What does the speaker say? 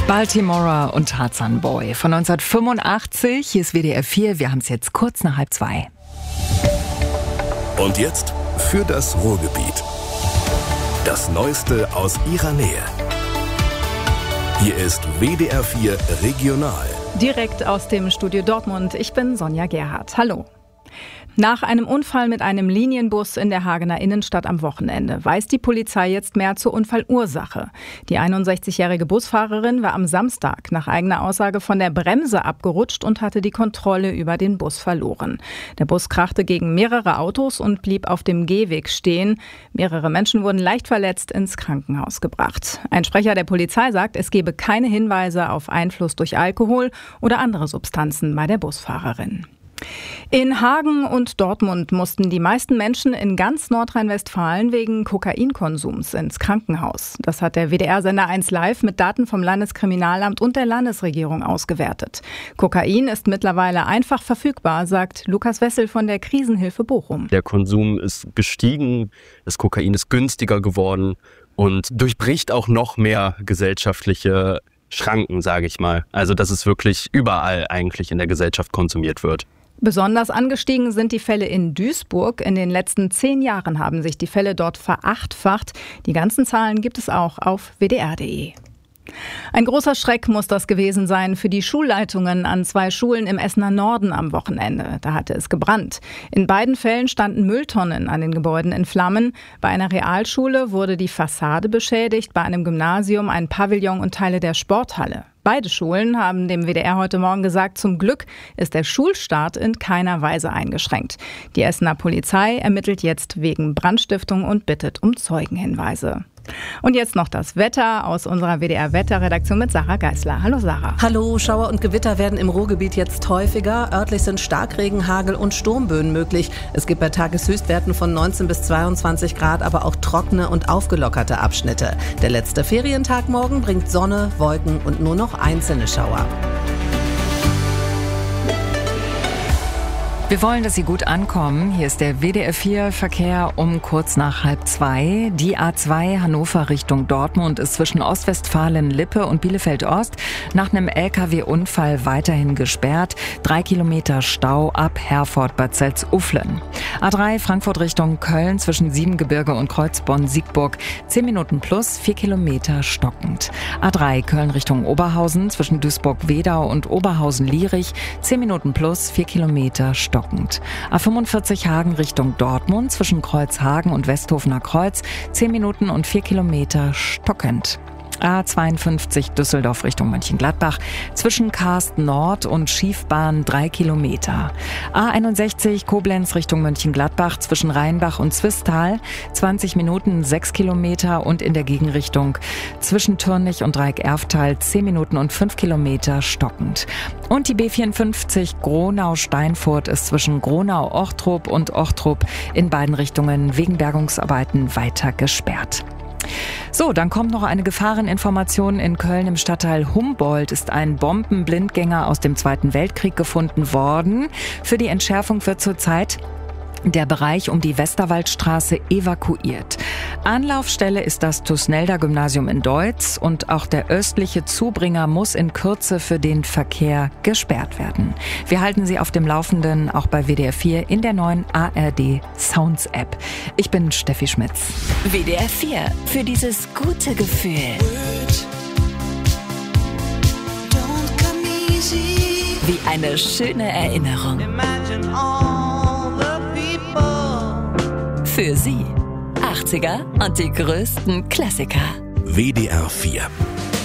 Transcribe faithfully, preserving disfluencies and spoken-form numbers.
Baltimora und Tarzan Boy von neunzehnhundertfünfundachtzig. Hier ist W D R vier. Wir haben es jetzt kurz nach halb zwei. Und jetzt für das Ruhrgebiet. Das Neueste aus ihrer Nähe. Hier ist W D R vier Regional. Direkt aus dem Studio Dortmund. Ich bin Sonja Gerhardt. Hallo. Nach einem Unfall mit einem Linienbus in der Hagener Innenstadt am Wochenende weiß die Polizei jetzt mehr zur Unfallursache. Die einundsechzigjährige Busfahrerin war am Samstag nach eigener Aussage von der Bremse abgerutscht und hatte die Kontrolle über den Bus verloren. Der Bus krachte gegen mehrere Autos und blieb auf dem Gehweg stehen. Mehrere Menschen wurden leicht verletzt ins Krankenhaus gebracht. Ein Sprecher der Polizei sagt, es gebe keine Hinweise auf Einfluss durch Alkohol oder andere Substanzen bei der Busfahrerin. In Hagen und Dortmund mussten die meisten Menschen in ganz Nordrhein-Westfalen wegen Kokainkonsums ins Krankenhaus. Das hat der W D R-Sender eins Live mit Daten vom Landeskriminalamt und der Landesregierung ausgewertet. Kokain ist mittlerweile einfach verfügbar, sagt Lukas Wessel von der Krisenhilfe Bochum. Der Konsum ist gestiegen, das Kokain ist günstiger geworden und durchbricht auch noch mehr gesellschaftliche Schranken, sage ich mal. Also dass es wirklich überall eigentlich in der Gesellschaft konsumiert wird. Besonders angestiegen sind die Fälle in Duisburg. In den letzten zehn Jahren haben sich die Fälle dort verachtfacht. Die ganzen Zahlen gibt es auch auf w d r punkt d e. Ein großer Schreck muss das gewesen sein für die Schulleitungen an zwei Schulen im Essener Norden am Wochenende. Da hatte es gebrannt. In beiden Fällen standen Mülltonnen an den Gebäuden in Flammen. Bei einer Realschule wurde die Fassade beschädigt, bei einem Gymnasium ein Pavillon und Teile der Sporthalle. Beide Schulen haben dem W D R heute Morgen gesagt, zum Glück ist der Schulstart in keiner Weise eingeschränkt. Die Essener Polizei ermittelt jetzt wegen Brandstiftung und bittet um Zeugenhinweise. Und jetzt noch das Wetter aus unserer W D R-Wetterredaktion mit Sarah Geisler. Hallo Sarah. Hallo, Schauer und Gewitter werden im Ruhrgebiet jetzt häufiger. Örtlich sind Starkregen, Hagel und Sturmböen möglich. Es gibt bei Tageshöchstwerten von neunzehn bis zweiundzwanzig Grad, aber auch trockene und aufgelockerte Abschnitte. Der letzte Ferientag morgen bringt Sonne, Wolken und nur noch einzelne Schauer. Wir wollen, dass Sie gut ankommen. Hier ist der W D R vier Verkehr um kurz nach halb zwei. Die A zwei Hannover Richtung Dortmund ist zwischen Ostwestfalen-Lippe und Bielefeld-Ost nach einem L K W-Unfall weiterhin gesperrt. Drei Kilometer Stau ab Herford-Bad Salzuflen. A drei Frankfurt Richtung Köln zwischen Siebengebirge und Kreuzbonn-Siegburg. Zehn Minuten plus, vier Kilometer stockend. A drei Köln Richtung Oberhausen zwischen Duisburg-Wedau und Oberhausen-Lierich. Zehn Minuten plus, vier Kilometer stockend. A fünfundvierzig Hagen Richtung Dortmund zwischen Kreuzhagen und Westhofener Kreuz, zehn Minuten und vier Kilometer stockend. A zweiundfünfzig Düsseldorf Richtung Mönchengladbach zwischen Karsten Nord und Schiefbahn drei Kilometer. A einundsechzig Koblenz Richtung Mönchengladbach zwischen Rheinbach und Zwistal zwanzig Minuten sechs Kilometer und in der Gegenrichtung zwischen Türnich und Dreieck-Erftal zehn Minuten und fünf Kilometer stockend. Und die B vierundfünfzig Gronau-Steinfurt ist zwischen Gronau-Ochtrup und Ochtrup in beiden Richtungen wegen Bergungsarbeiten weiter gesperrt. So, dann kommt noch eine Gefahreninformation. In Köln im Stadtteil Humboldt ist ein Bombenblindgänger aus dem Zweiten Weltkrieg gefunden worden. Für die Entschärfung wird zurzeit der Bereich um die Westerwaldstraße evakuiert. Anlaufstelle ist das Tusnelda-Gymnasium in Deutz und auch der östliche Zubringer muss in Kürze für den Verkehr gesperrt werden. Wir halten Sie auf dem Laufenden, auch bei W D R vier in der neuen A R D Sounds App. Ich bin Steffi Schmitz. W D R vier für dieses gute Gefühl. Wie eine schöne Erinnerung. Für Sie. achtziger und die größten Klassiker. W D R vier.